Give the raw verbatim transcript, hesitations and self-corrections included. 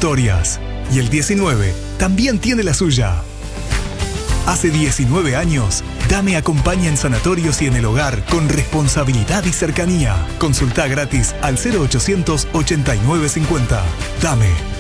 historias. Y el diecinueve también tiene la suya. Hace diecinueve años, Dame acompaña en sanatorios y en el hogar con responsabilidad y cercanía. Consulta gratis al cero ochocientos ochenta y nueve cincuenta. Dame.